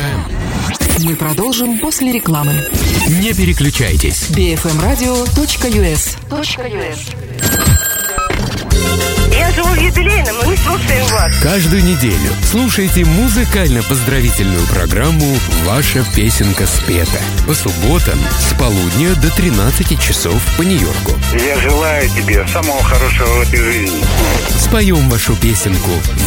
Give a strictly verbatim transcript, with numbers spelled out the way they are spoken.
Мы продолжим после рекламы. Не переключайтесь. би эф эм радио точка ю эс. Я живу в юбилейном, мы слушаем вас. Каждую неделю слушайте музыкально-поздравительную программу «Ваша песенка спета» по субботам с полудня до тринадцати часов по Нью-Йорку. Я желаю тебе самого хорошего в этой жизни. Споем вашу песенку